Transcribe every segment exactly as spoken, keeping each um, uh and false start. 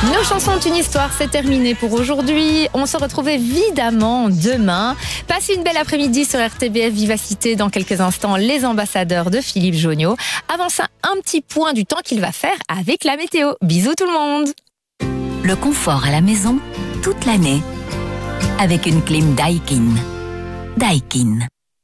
Nos chansons ont une histoire, c'est terminé pour aujourd'hui. On se retrouve évidemment demain. Passez une belle après-midi sur R T B F Vivacité. Dans quelques instants, les ambassadeurs de Philippe Jonniot. Avant ça, un petit point du temps qu'il va faire avec la météo. Bisous tout le monde. Le confort à la maison, toute l'année. Avec une clim Daikin. Daikin.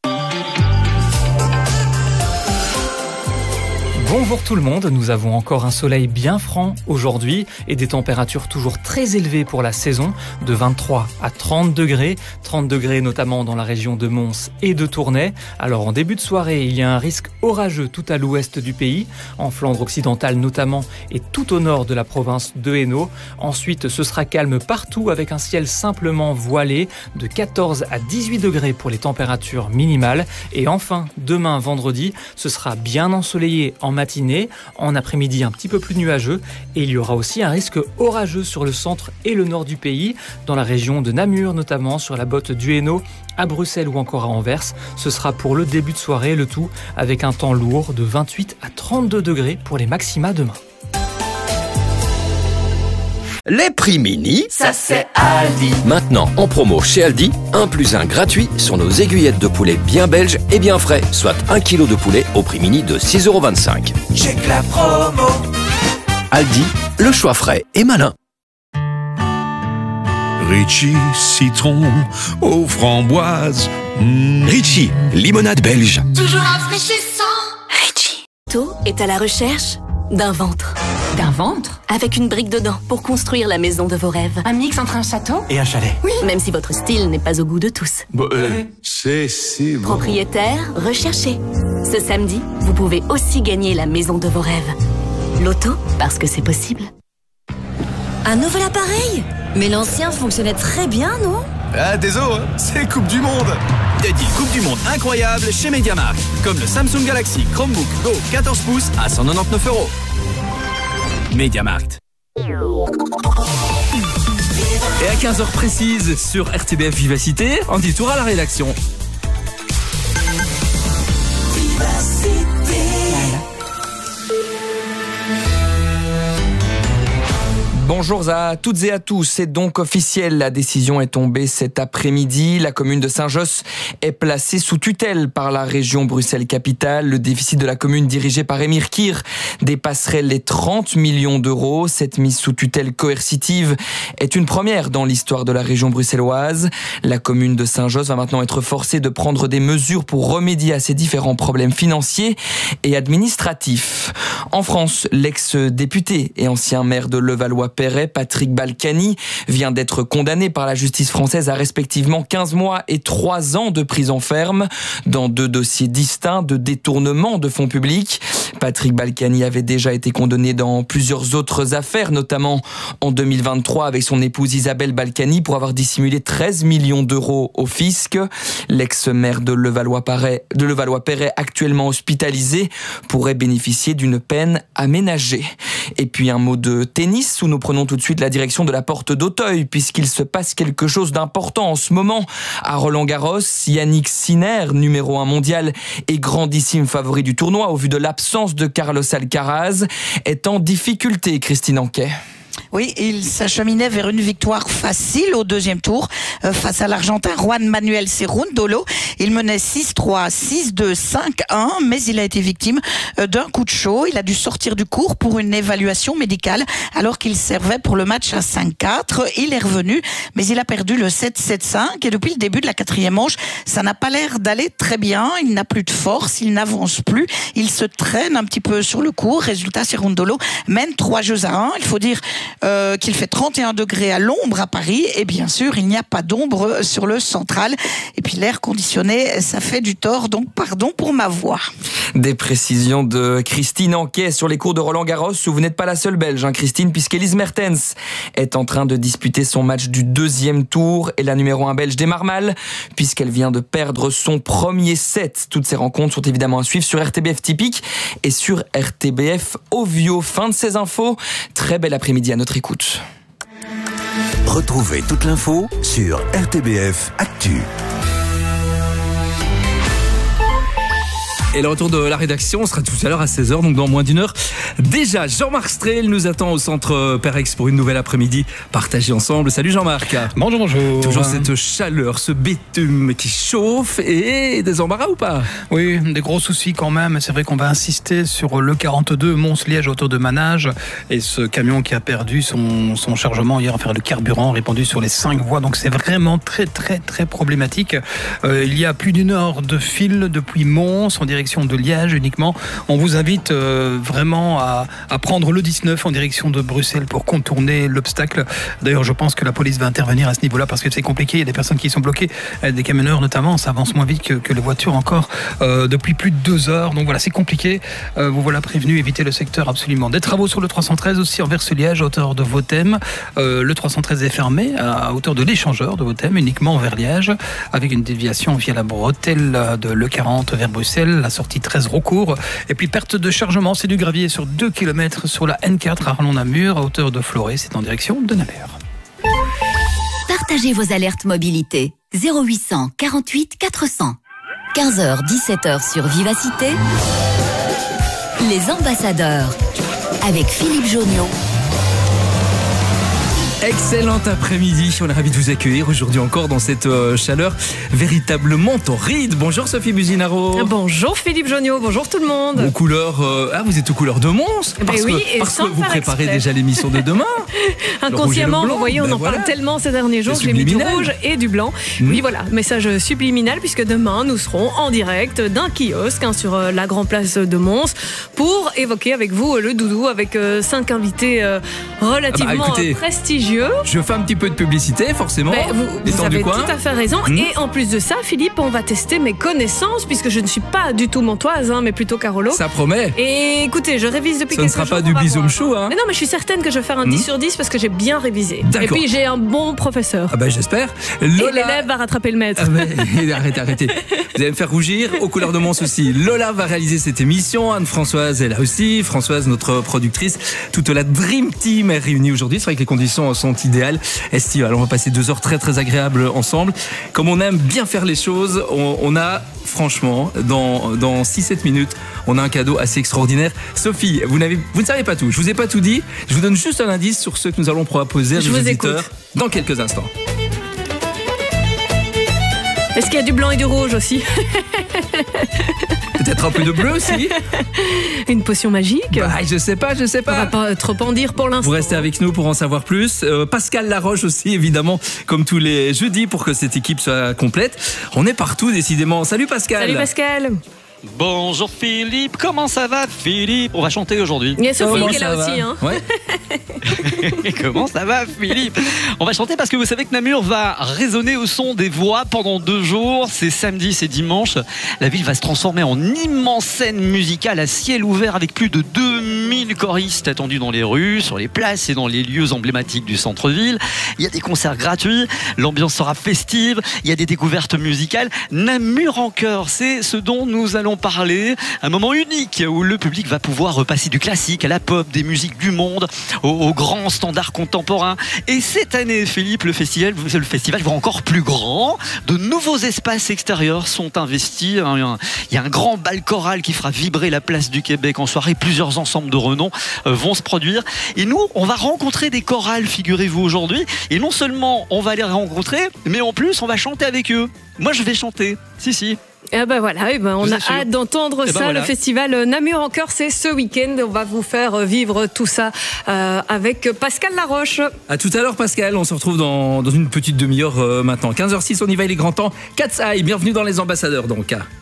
Bonjour tout le monde, nous avons encore un soleil bien franc aujourd'hui et des températures toujours très élevées pour la saison, de vingt-trois à trente degrés, trente degrés notamment dans la région de Mons et de Tournai. Alors en début de soirée, il y a un risque orageux tout à l'ouest du pays, en Flandre occidentale notamment et tout au nord de la province de Hainaut. Ensuite, ce sera calme partout avec un ciel simplement voilé, de quatorze à dix-huit degrés pour les températures minimales. Et enfin, demain vendredi, ce sera bien ensoleillé en matinée, en après-midi un petit peu plus nuageux et il y aura aussi un risque orageux sur le centre et le nord du pays, dans la région de Namur notamment, sur la botte du Hainaut, à Bruxelles ou encore à Anvers. Ce sera pour le début de soirée, le tout avec un temps lourd de vingt-huit à trente-deux degrés pour les maxima demain. Les prix mini, ça c'est Aldi. Maintenant en promo chez Aldi, un plus un gratuit sur nos aiguillettes de poulet bien belges et bien frais, soit un kilo de poulet au prix mini de six euros vingt-cinq. Check la promo. Aldi, le choix frais et malin. Ritchie, citron aux framboises. Mmh. Ritchie, limonade belge. Toujours rafraîchissant. Ritchie. Tôt est à la recherche d'un ventre. D'un ventre? Avec une brique dedans pour construire la maison de vos rêves. Un mix entre un château et un chalet. Oui. Même si votre style n'est pas au goût de tous. Bon, euh, c'est si bon. Propriétaire, recherché. Ce samedi, vous pouvez aussi gagner la maison de vos rêves. Loto, parce que c'est possible. Un nouvel appareil? Mais l'ancien fonctionnait très bien, non? Ah, désolé, hein, c'est Coupe du Monde. Des deals Coupe du Monde incroyables chez MediaMarkt. Comme le Samsung Galaxy Chromebook Go quatorze pouces à cent quatre-vingt-dix-neuf euros. MediaMarkt. Et à quinze heures précises sur R T B F Vivacité, on dit tour à la rédaction. Bonjour à toutes et à tous, c'est donc officiel, la décision est tombée cet après-midi. La commune de Saint-Josse est placée sous tutelle par la région Bruxelles-Capitale. Le déficit de la commune dirigée par Émir Kir dépasserait les trente millions d'euros. Cette mise sous tutelle coercitive est une première dans l'histoire de la région bruxelloise. La commune de Saint-Josse va maintenant être forcée de prendre des mesures pour remédier à ces différents problèmes financiers et administratifs. En France, l'ex-député et ancien maire de Levallois-Perret, Patrick Balkany, vient d'être condamné par la justice française à respectivement quinze mois et trois ans de prison ferme dans deux dossiers distincts de détournement de fonds publics. Patrick Balkany avait déjà été condamné dans plusieurs autres affaires, notamment en deux mille vingt-trois avec son épouse Isabelle Balkany pour avoir dissimulé treize millions d'euros au fisc. L'ex-maire de Levallois-Perret, de Levallois-Perret, actuellement hospitalisé, pourrait bénéficier d'une peine aménagée. Et puis un mot de tennis où nous prenons tout de suite la direction de la porte d'Auteuil puisqu'il se passe quelque chose d'important en ce moment. À Roland-Garros, Yannick Sinner, numéro un mondial et grandissime favori du tournoi au vu de l'absence de Carlos Alcaraz, est en difficulté, Christine Anquet. Oui, il s'acheminait vers une victoire facile au deuxième tour euh, face à l'Argentin Juan Manuel Cerúndolo. Il menait six trois, six deux, cinq un, mais il a été victime euh, d'un coup de chaud. Il a dû sortir du court pour une évaluation médicale alors qu'il servait pour le match à cinq quatre. Il est revenu, mais il a perdu le sept sept cinq et depuis le début de la quatrième manche, ça n'a pas l'air d'aller très bien. Il n'a plus de force, il n'avance plus, il se traîne un petit peu sur le court. Résultat, Cerúndolo mène trois jeux à un. Il faut dire Euh, qu'il fait trente et un degrés à l'ombre à Paris et bien sûr il n'y a pas d'ombre sur le central et puis l'air conditionné ça fait du tort, donc pardon pour ma voix. Des précisions de Christine Anquet sur les cours de Roland-Garros où vous n'êtes pas la seule belge, hein, Christine, puisqu'Elise Mertens est en train de disputer son match du deuxième tour et la numéro un belge démarre mal puisqu'elle vient de perdre son premier set. Toutes ces rencontres sont évidemment à suivre sur R T B F Typique et sur R T B F Ovio. Fin de ces infos, très bel après-midi à notre écoute. Retrouvez toute l'info sur R T B F Actu. Et le retour de la rédaction sera tout à l'heure à seize heures, donc dans moins d'une heure. Déjà, Jean-Marc Strehl nous attend au centre Perex pour une nouvelle après-midi partagée ensemble. Salut Jean-Marc. Bonjour, bonjour. Toujours cette chaleur, ce bitume qui chauffe et des embarras ou pas? Oui, des gros soucis quand même. C'est vrai qu'on va insister sur le quarante-deux Mons-Liège autour de Manage et ce camion qui a perdu son, son chargement hier, enfin le carburant répandu sur les cinq voies. Donc c'est vraiment très très très problématique. Euh, il y a plus d'une heure de fil depuis Mons en direction de Liège uniquement. On vous invite euh, vraiment à, à prendre le dix-neuf en direction de Bruxelles pour contourner l'obstacle. D'ailleurs, je pense que la police va intervenir à ce niveau-là parce que c'est compliqué. Il y a des personnes qui sont bloquées, des camionneurs notamment. Ça avance moins vite que, que les voitures encore euh, depuis plus de deux heures. Donc voilà, c'est compliqué. Euh, vous voilà prévenu. Évitez le secteur absolument. Des travaux sur le trois cent treize aussi en Vers-Liège à hauteur de Vauthem. Euh, le trois cent treize est fermé à hauteur de l'échangeur de Vauthem, uniquement vers Liège, avec une déviation via la bretelle de l'E quarante vers Bruxelles. La sortie treize Rocourt. Et puis perte de chargement, c'est du gravier sur deux kilomètres sur la N quatre à Arlon-Namur à hauteur de Florey, c'est en direction de Namur. Partagez vos alertes mobilité zéro huit cent quarante-huit quatre cents. quinze heures dix-sept heures sur Vivacité. Les ambassadeurs avec Philippe Joniaux. Excellent après-midi, on est ravis de vous accueillir aujourd'hui encore dans cette euh, chaleur véritablement torride. Bonjour Sophie Buzinaro. Bonjour Philippe Joniaux, bonjour tout le monde. Aux couleurs, euh, ah vous êtes aux couleurs de Mons parce ben oui, que, et parce sans que vous préparez exprès. déjà l'émission de demain. Inconsciemment, vous voyez, on ben en voilà. parle tellement ces derniers jours que j'ai mis du rouge et du blanc. Mmh. Oui voilà, message subliminal puisque demain nous serons en direct d'un kiosque hein, sur euh, la grande place de Mons pour évoquer avec vous euh, le doudou avec euh, cinq invités euh, relativement ah bah, écoutez, euh, prestigieux. Je fais un petit peu de publicité, forcément. Ben, vous vous avez tout à fait raison. Mmh. Et en plus de ça, Philippe, on va tester mes connaissances, puisque je ne suis pas du tout montoise, hein, mais plutôt Carolo. Ça promet. Et écoutez, je révise depuis quelques jours. Ce ne sera pas du bisoume chaud. Hein. Mais non, mais je suis certaine que je vais faire un mmh. dix sur dix parce que j'ai bien révisé. D'accord. Et puis j'ai un bon professeur. Ah ben j'espère. Lola... Et l'élève va rattraper le maître. Ah ben, arrêtez, arrêtez. Vous allez me faire rougir. Aux couleurs de Mons aussi. Lola va réaliser cette émission. Anne-Françoise est là aussi. Françoise, notre productrice. Toute la Dream Team est réunie aujourd'hui. C'est vrai que les conditions sont idéales. Estivale, on va passer deux heures très très agréables ensemble. Comme on aime bien faire les choses, on, on a franchement, dans, dans six sept minutes, on a un cadeau assez extraordinaire. Sophie, vous, n'avez, vous ne savez pas tout. Je vous ai pas tout dit. Je vous donne juste un indice sur ce que nous allons proposer à Je nos vous auditeurs écoute. Dans quelques instants. Est-ce qu'il y a du blanc et du rouge aussi? Peut-être un peu de bleu aussi. Une potion magique? Bah, je sais pas, je sais pas. On va pas trop en dire pour l'instant. Vous restez avec nous pour en savoir plus. Euh, Pascal Laroche aussi, évidemment, comme tous les jeudis pour que cette équipe soit complète. On est partout, décidément. Salut Pascal. Salut Pascal. Bonjour Philippe, comment ça va Philippe? On va chanter aujourd'hui. Il y a Sophie qui est là aussi. Hein. Ouais. Comment ça va Philippe? On va chanter parce que vous savez que Namur va résonner au son des voix pendant deux jours. C'est samedi, c'est dimanche. La ville va se transformer en immense scène musicale à ciel ouvert avec plus de deux mille choristes attendus dans les rues, sur les places et dans les lieux emblématiques du centre-ville. Il y a des concerts gratuits, l'ambiance sera festive, il y a des découvertes musicales. Namur en cœur, c'est ce dont nous allons parler. Un moment unique où le public va pouvoir repasser du classique à la pop, des musiques du monde, aux, aux grands standards contemporains. Et cette année, Philippe, le festival, le festival va encore plus grand. De nouveaux espaces extérieurs sont investis. Il y a un grand bal choral qui fera vibrer la place du Québec en soirée. Plusieurs ensembles de renom vont se produire. Et nous, on va rencontrer des chorales, figurez-vous, aujourd'hui. Et non seulement on va les rencontrer, mais en plus, on va chanter avec eux. Moi, je vais chanter. Si, si. Eh ben voilà, eh ben on a assure. hâte d'entendre Eh ça. ben voilà. Le festival Namur en cœur, c'est ce week-end. On va vous faire vivre tout ça euh, avec Pascal Laroche. À tout à l'heure Pascal, on se retrouve dans, dans une petite demi-heure euh, maintenant. quinze heures six, on y va, il est grand temps. Cat's Eye, bienvenue dans les ambassadeurs donc.